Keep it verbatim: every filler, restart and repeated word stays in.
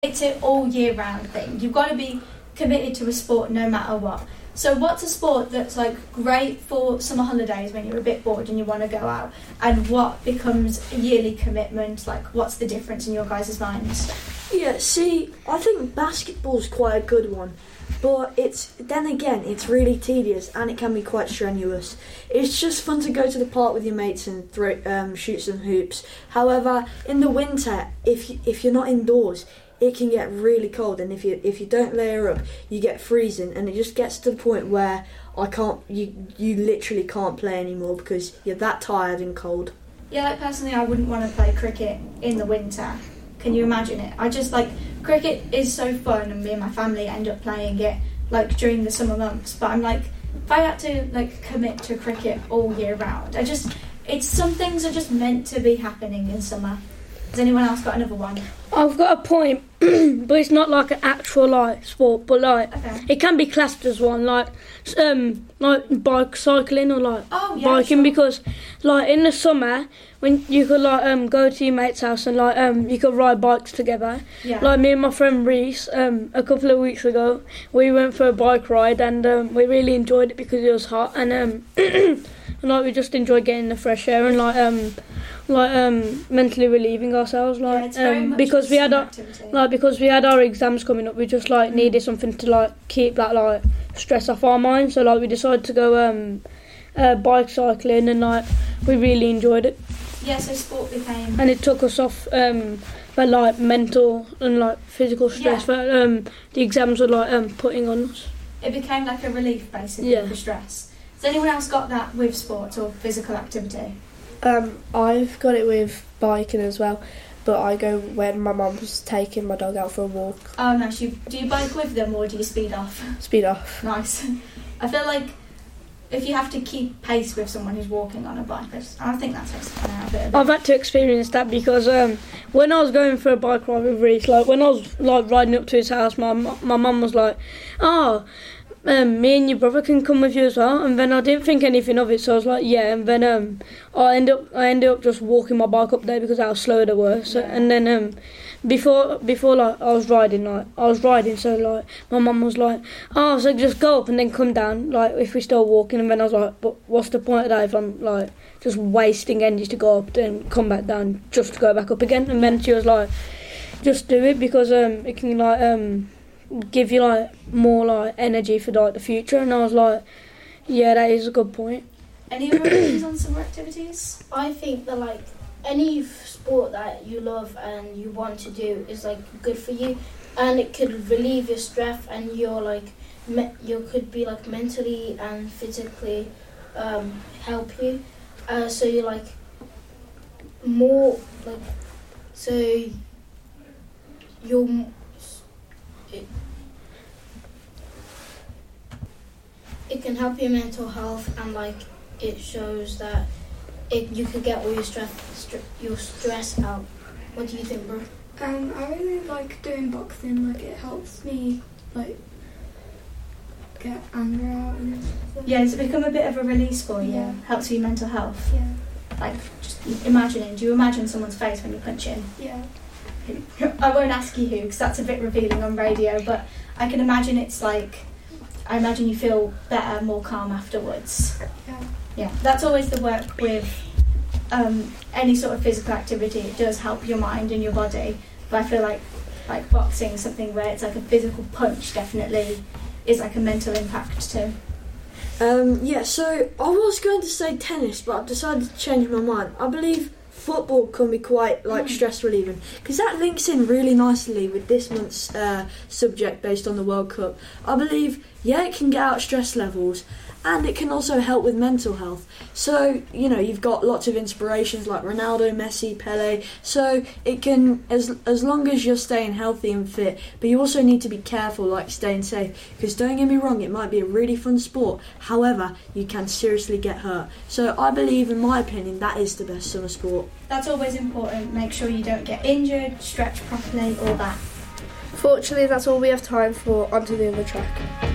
It's an all year round thing. You've got to be committed to a sport no matter what. So what's a sport that's like great for summer holidays when you're a bit bored and you want to go out, and what becomes a yearly commitment? Like, what's the difference in your guys' minds? Yeah, see, I think basketball's quite a good one, but it's then again it's really tedious and it can be quite strenuous. It's just fun to go to the park with your mates and throw, um, shoot some hoops. However, in the winter, if you, if you're not indoors, it can get really cold, and if you if you don't layer up, you get freezing, and it just gets to the point where I can't you you literally can't play anymore because you're that tired and cold. Yeah, like personally, I wouldn't want to play cricket in the winter. Can you imagine it? I just like cricket is so fun, and me and my family end up playing it like during the summer months. But I'm like, if I had to like commit to cricket all year round, I just it's some things are just meant to be happening in summer. Has anyone else got another one? I've got a point, but it's not like an actual like sport, but like okay. It can be classed as one, like um, like bike cycling or like oh, yeah, biking, sure. Because like in the summer when you could like um go to your mate's house and like um you could ride bikes together. Yeah. Like me and my friend Reese, um a couple of weeks ago we went for a bike ride and um, we really enjoyed it because it was hot and um and like we just enjoyed getting the fresh air and like um. like um mentally relieving ourselves like yeah, it's very um much because we had our, activity. like because we had our exams coming up, we just like needed something to like keep that like stress off our mind, so like we decided to go um uh, bike cycling and like we really enjoyed it. Yeah, so sport became and it took us off um for like mental and like physical stress yeah. that um the exams were like um putting on us. It became like a relief basically yeah. for stress. Has anyone else got that with sports or physical activity? Um, I've got it with biking as well, but I go when my mum's taking my dog out for a walk. Oh, nice. You, do you bike with them or do you speed off? Speed off. Nice. I feel like if you have to keep pace with someone who's walking on a bike, I, just, I think that takes a bit of I've had to experience that because um, when I was going for a bike ride with Reese, like when I was like riding up to his house, my my mum was like, "Oh, Um, me and your brother can come with you as well," and then I didn't think anything of it, so I was like, yeah, and then um, I ended up I ended up just walking my bike up there because how slow they were, so, yeah. and then um, before before like I was riding like I was riding, so like my mum was like, oh, so just go up and then come down, like if we're still walking, and then I was like, but what's the point of that if I'm like just wasting energy to go up and come back down just to go back up again, and then she was like, just do it because um, it can like um. give you like more like energy for like the future, and I was like, yeah, that is a good point. Any other opinions on summer activities? I think that like any sport that you love and you want to do is like good for you, and it could relieve your stress, and you're like me- you could be like mentally and physically um, help you. Uh, so you're like more like so you're. It, it can help your mental health, and like it shows that it you could get all your stress st- your stress out. What do you think, bro? Um, I really like doing boxing. Like it helps me like get anger out and stuff. Yeah, it's become a bit of a release for you. Yeah. Helps with your mental health. Yeah. Like just imagining. Do you imagine someone's face when you punch in? Yeah. I won't ask you who because that's a bit revealing on radio, but I can imagine it's like, I imagine you feel better, more calm afterwards. Yeah. Yeah, that's always the work with um, any sort of physical activity. It does help your mind and your body, but I feel like like boxing, something where it's like a physical punch, definitely is like a mental impact too. Um, yeah, so I was going to say tennis, but I've decided to change my mind. I believe football can be quite like Mm. stress relieving because that links in really nicely with this month's uh, subject based on the World Cup. I believe, yeah, it can get out stress levels, and it can also help with mental health. So, you know, you've got lots of inspirations like Ronaldo, Messi, Pele. So it can, as as long as you're staying healthy and fit, but you also need to be careful, like staying safe. Because don't get me wrong, it might be a really fun sport. However, you can seriously get hurt. So I believe, in my opinion, that is the best summer sport. That's always important. Make sure you don't get injured, stretch properly, all that. Fortunately, that's all we have time for. Onto the other track.